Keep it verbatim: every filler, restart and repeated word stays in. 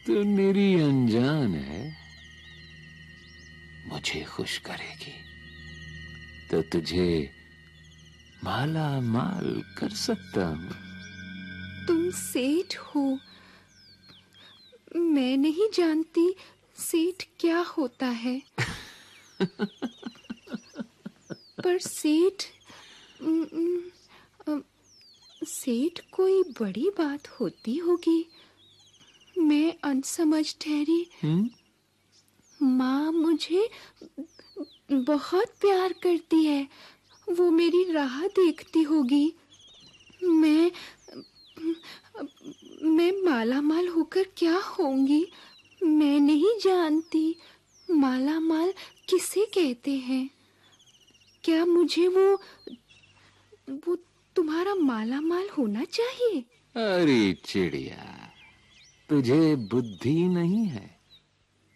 तो मेरी अनजान है, मुझे खुश करेगी तो तुझे माला माल कर सकता हूं। तुम सेठ हो। मैं नहीं जानती सेठ क्या होता है। पर सेठ सेठ कोई बड़ी बात होती होगी। मैं अनसमझ ठहरी। माँ मुझे बहुत प्यार करती है, वो मेरी राह देखती होगी। मैं मैं माला माल होकर क्या होंगी, मैं नहीं जानती। माला माल किसे कहते हैं? क्या मुझे वो वो तुम्हारा माला माल होना चाहिए? अरे चिड़िया, तुझे बुद्धि नहीं है।